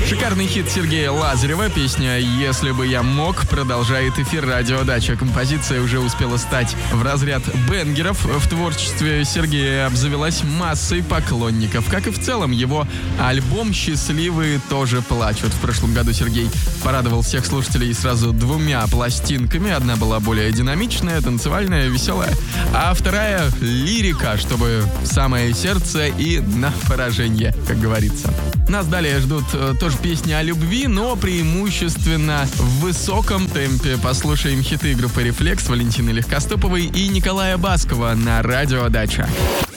Шикарный хит Сергея Лазарева. Песня «Если бы я мог» продолжает эфир «Радио Дача». Композиция уже успела стать в разряд бенгеров. В творчестве Сергея обзавелась массой поклонников. Как и в целом его альбом «Счастливые тоже плачут». В прошлом году Сергей порадовал всех слушателей сразу 2 пластинками. Одна была более динамичная, танцевальная, веселая, а вторая — лирика, чтобы в самое сердце и на поражение, как говорится. Нас далее ждут тоже песни о любви, но преимущественно в высоком темпе. Послушаем хиты группы «Рефлекс», Валентины Легкостоповой и Николая Баскова на «Радио Дача».